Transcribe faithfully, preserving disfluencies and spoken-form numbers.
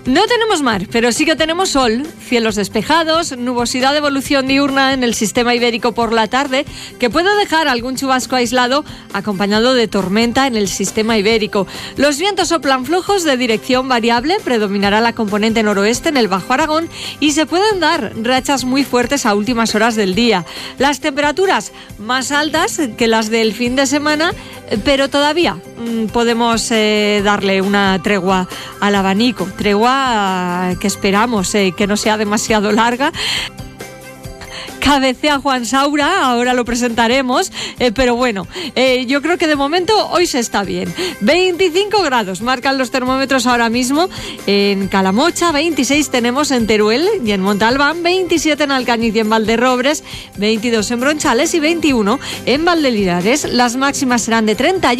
No tenemos mar, pero sí que tenemos sol, cielos despejados, nubosidad de evolución diurna en el sistema ibérico por la tarde, que puede dejar algún chubasco aislado acompañado de tormenta en el sistema ibérico. Los vientos soplan flojos de dirección variable, predominará la componente noroeste en el Bajo Aragón y se pueden dar rachas muy fuertes a últimas horas del día. Las temperaturas más altas que las del fin de semana, pero todavía mmm, podemos eh, darle una tregua al abanico, tregua que esperamos eh, que no sea demasiado larga. Cabecea Juan Saura, ahora lo presentaremos, eh, pero bueno, eh, yo creo que de momento hoy se está bien. veinticinco grados marcan los termómetros ahora mismo en Calamocha, veintiséis tenemos en Teruel y en Montalbán, veintisiete en Alcañiz y en Valderrobres, veintidós en Bronchales y veintiuno en Valdelinares. Las máximas serán de treinta y uno